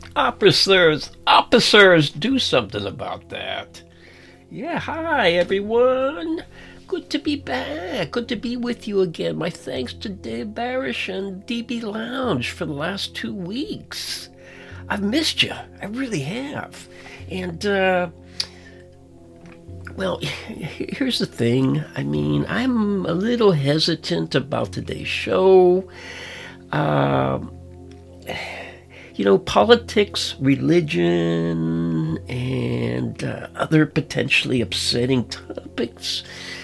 Officers, do something about that. Yeah, hi everyone. Good to be back. Good to be with you again. My thanks to Dave Barish and DB Lounge for the last 2 weeks. I've missed you. I really have. And, well, here's the thing. I mean, I'm a little hesitant about today's show. Politics, religion, and other potentially upsetting topics,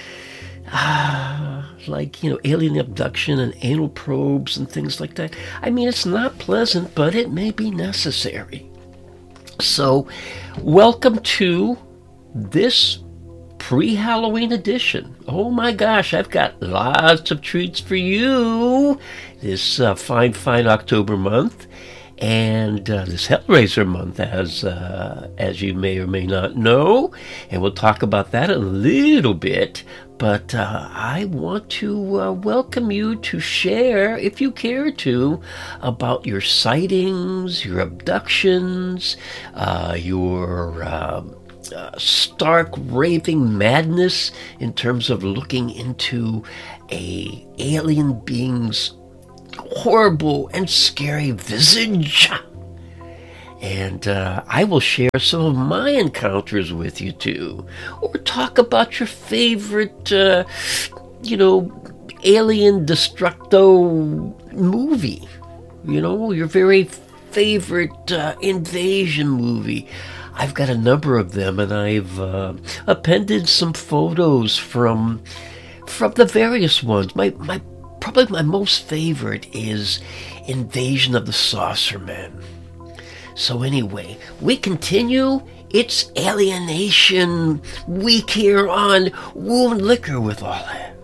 like, alien abduction and anal probes and things like that. I mean, it's not pleasant, but it may be necessary. So, welcome to this pre-Halloween edition. Oh my gosh, I've got lots of treats for you this fine October month. And this Hellraiser month, as you may or may not know, and we'll talk about that a little bit. But I want to welcome you to share, if you care to, about your sightings, your abductions, your stark raving madness in terms of looking into a alien being's horrible and scary visage. And I will share some of my encounters with you too, or talk about your favorite alien destructo movie, your very favorite invasion movie. I've got a number of them, and I've appended some photos from the various ones. Probably my most favorite is Invasion of the Saucermen. So anyway, we continue. It's Alienation Week here on Wound Liquor with all that.